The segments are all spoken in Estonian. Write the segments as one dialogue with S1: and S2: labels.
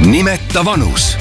S1: Nimeta vanus.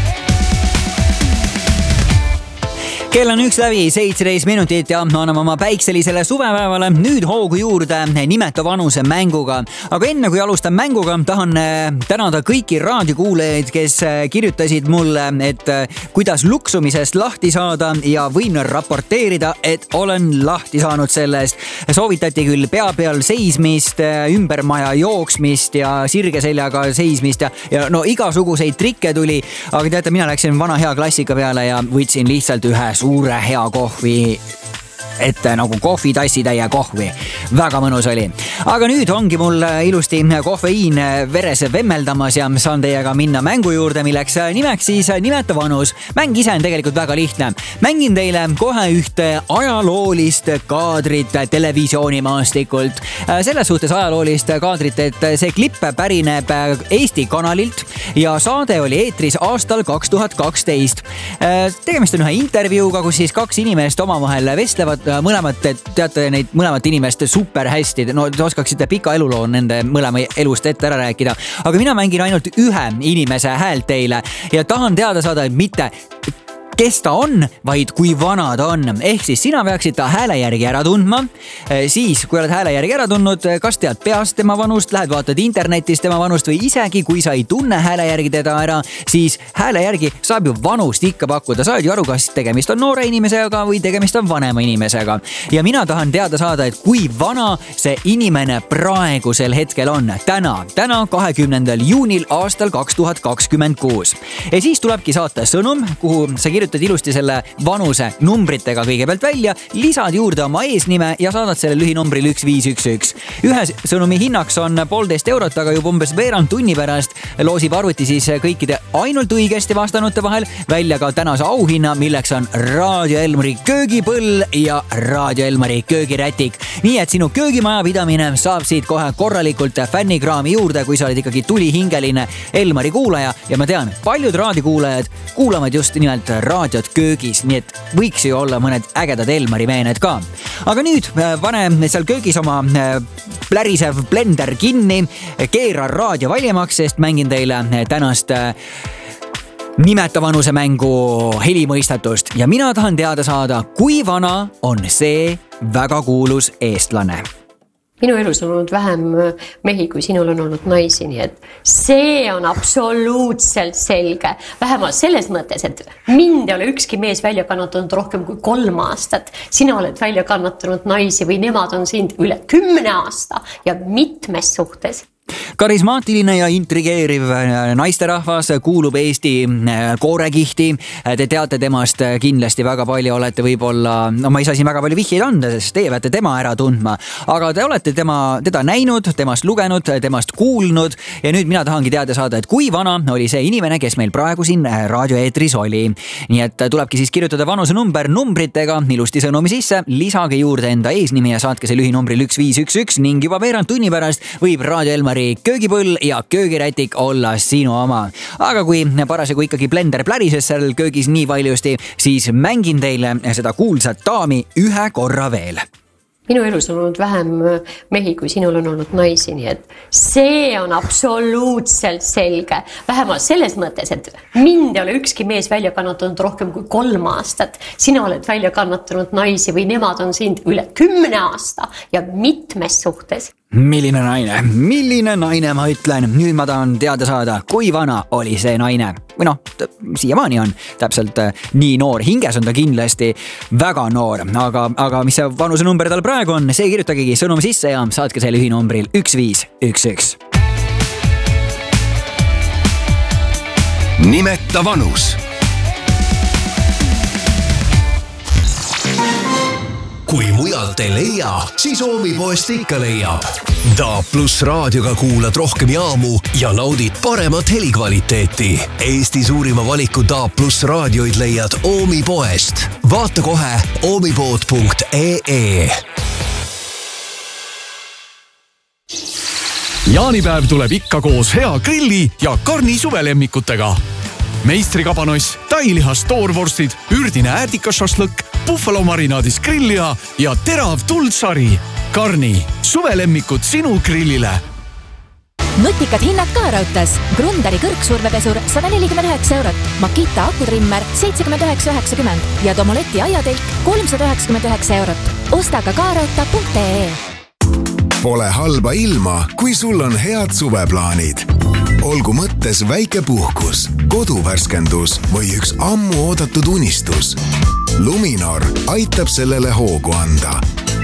S2: Kell on 1:17 minutit ja anname oma päikselisele suvepäevale nüüd hoogu juurde Nimeta vanuse mänguga. Aga enne kui alustan mänguga, tahan tänada kõiki raadiokuulajaid, kes kirjutasid mulle, et kuidas luksumisest lahti saada ja võin raporteerida, et olen lahti saanud sellest. Soovitati küll pea peal seismist, ümber maja jooksmist ja sirge seljaga seismist ja no igasuguseid trikke tuli. Aga teate, mina läksin vana hea klassika peale ja võtsin lihtsalt ühe suure hea kohvi ette, nagu kohvitassitäie kohvi. Väga mõnus oli. Aga nüüd ongi mul ilusti kohveiin veres vemmeldamas ja saan teiega minna mängu juurde, milleks nimeks siis Nimeta vanus. Mäng ise on tegelikult väga lihtne. Mängin teile kohe ühte ajaloolist kaadrit televisioonimaastikult. Selles suhtes ajaloolist kaadrit, et see klipp pärineb Eesti kanalilt ja saade oli eetris aastal 2012. Tegemist on ühe intervjuuga, kus siis kaks inimest omavahel vestlevad. Mõlemad, teate neid mõlemat inimest super hästi. No te oskaksite pika eluloo nende mõlema elust ette ära rääkida. Aga mina mängin ainult ühe inimese häält teile ja tahan teada saada, et mitte kes ta on, vaid kui vana ta on. Ehk siis sina peaksid ta hääle järgi ära tundma. Siis, kui oled hääle järgi ära tundnud, kas tead peast tema vanust, lähed vaatad internetist tema vanust või isegi kui sa ei tunne hääle järgi teda ära, siis hääle järgi saab ju vanust ikka pakkuda. Saad ju aru, kas tegemist on noore inimesega või tegemist on vanema inimesega. Ja mina tahan teada saada, et kui vana see inimene praegusel hetkel on. Täna 20. juunil aastal 2026. Ja siis tulebki saata sõnum, kuhu sa kirjutad ilusti selle vanuse numbritega kõigepealt välja, lisad juurde oma eesnime ja saadad selle lühinumbril 1511. Ühe sõnumi hinnaks on 1,5 eurot, aga juba umbes veerand tunni pärast loosib arvuti siis kõikide ainult õigesti vastanute vahel välja ka tänase auhinna, milleks on Raadio Elmari köögipõll ja Raadio Elmari köögirätik. Nii et sinu köögimaja pidamine saab siit kohe korralikult fännikraami juurde, kui sa oled ikkagi tulihingeline Elmari kuulaja ja ma tean, paljud raadiokuulajad kuulavad just nimelt raadiot köögis, nii et võiks ju olla mõned ägedad Elmari meened ka. Aga nüüd pane seal köögis oma plärisev blender kinni, keera raadio valjemaks, sest mängin teile tänast Nimeta vanuse mängu helimõistatust ja mina tahan teada saada, kui vana on see väga kuulus eestlane.
S3: Minu elus on olnud vähem mehi, kui sinul on olnud naisi, nii et see on absoluutselt selge. Vähemalt selles mõttes, et mind ei ole ükski mees välja kannatanud rohkem kui 3 aastat. Sina oled välja kannatanud naisi või nemad on sind üle 10 aasta ja mitmes suhtes.
S2: Karismaatiline ja intrigeeriv naisterahvas kuulub Eesti koorekihti. Te teate temast kindlasti väga palju, olete võib-olla, no ma ei saa siin väga palju vihjeid anda, sest teie peate tema ära tundma. Aga te olete teda näinud, temast lugenud, temast kuulnud ja nüüd mina tahangi teada saada, et kui vana oli see inimene, kes meil praegu siin raadioeetris oli. Nii et tulebki siis kirjutada vanuse number numbritega ilusti sõnumi sisse, lisage juurde enda eesnimi ja saatke see lühinumbril 1511 ning juba veerand tunni pärast võib Raadio Elmari köögipõll ja köögirätik olla sinu oma. Aga kui parasjagu ikkagi blender plärises seal köögis nii paljusti, siis mängin teile seda kuulsat daami ühe korra veel.
S3: Minu elus on olnud vähem mehi, kui sinul on olnud naisi, nii et see on absoluutselt selge. Vähemalt selles mõttes, et mind ei ole ükski mees välja kannatanud rohkem kui 3 aastat. Sina oled välja kannatanud naisi või nemad on sind üle 10 aasta ja mitmes suhtes.
S2: Milline naine ma ütlen. Nüüd ma tahan teada saada, kui vana oli see naine. Või noh, siiamaani on täpselt nii noor. Hinges on ta kindlasti väga noor. Aga mis see vanuse number tal praegu on, see kirjutagigi sõnum sisse ja saatke selle lühinumbril 1511.
S1: Nimeta vanus. Kui mujalt ei leia, siis Oomipoest ikka leiab. DAB+ raadioga kuulad rohkem jaamu ja naudid paremat helikvaliteeti. Eesti suurima valiku DAB+ raadioid leiad Oomipoest. Vaata kohe oomipood.ee.
S4: Jaanipäev tuleb ikka koos hea grilli ja Karni suvelemmikutega. Meistrikabanoss, tailihas toorvorstid, ürdine ärdikašašlõkk, buffalo marinaadis grilliha ja terav tuldsari. Karni, suvelemmikud sinu grillile.
S5: Nutikad hinnad ka raudtees. Grundari kõrgsurvepesur 149 €, Makita akutrimmer 79,90 ja Domoleti aiatelk 399 €. Osta ka kaarauta.ee.
S6: Pole halba ilma, kui sul on head suveplaanid. Olgu mõttes väike puhkus, koduvärskendus või üks ammu oodatud unistus. Luminor aitab sellele hoogu anda.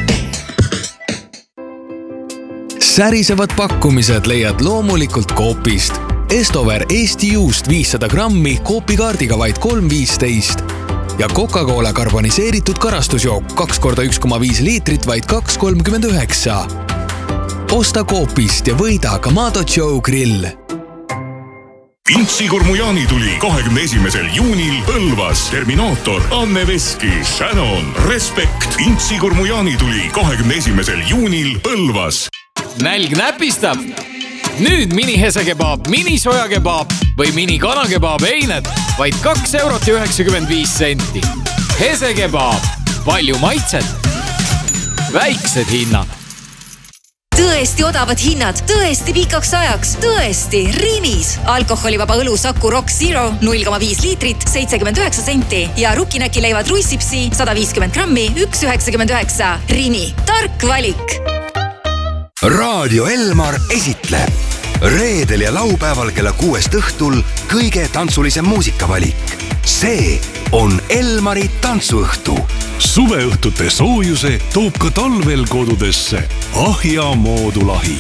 S7: Särisevad pakkumised leiad loomulikult Coopist. Estover Eesti juust 500 grammi Coopikaardiga vaid 3,15 ja Coca-Cola karboniseeritud karastusjook 2x1,5 liitrit vaid 2,39. Osta Coopist ja võida Kamado Joe grill.
S8: Intsi Gurmujani tuli 21. juunil Põlvas. Terminaator, Anne Veski, Shannon, Respekt. Intsi Gurmujani tuli 21. juunil Põlvas.
S9: Nälg näpistab. Nüüd mini-hesekebaab, mini-sojakebaab või mini-kanakebaab eined vaid 2,95 €. Hesekebaab, palju maitset, väiksed hinnad.
S10: Tõesti odavad hinnad, tõesti pikaks ajaks, tõesti Rimis. Alkoholivaba õlu Saku Rock Zero 0,5 liitrit 79 senti ja rukinäkileivad ruissipsi 150 grammi 1,99. Rimi, tark valik.
S1: Raadio Elmar esitleb reedel ja laupäeval kella 6 õhtul kõige tantsulisem muusikavalik. See on Elmari tantsuõhtu.
S8: Suveõhtute soojuse toob ka talvel kodudesse Ahja moodulahi.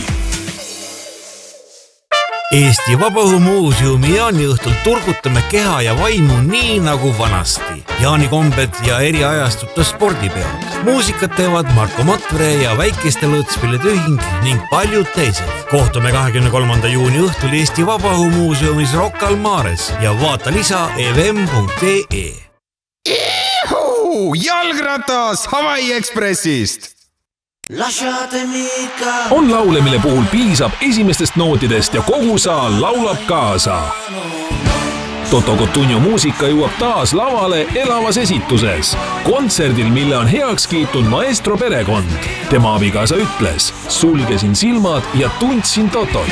S11: Eesti Vabaõhumuuseumi jaaniõhtul turgutame keha ja vaimu nii nagu vanasti. Jaanikombed ja eri ajastute spordipeod. Muusikat teevad Marko Matvere ja Väikeste Lõõtspillide Ühing ning paljud teised. Kohtume 23. juuni õhtul Eesti Vabaõhumuuseumis Rocca al Mares ja vaata lisa evm.ee.
S12: Jalgratas Hawaii Expressist!
S13: On laule, mille puhul piisab esimestest nootidest ja kogu saal laulab kaasa. Toto Cotugno muusika jõuab taas lavale elavas esituses. Kontserdil, mille on heaks kiitnud maestro perekond. Tema abikaasa ütles, sulgesin silmad ja tundsin Totot.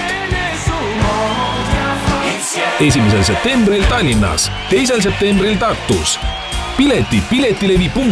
S13: 1. septembril Tallinnas, 2. septembril Tartus. Piletid piletilevi.ee.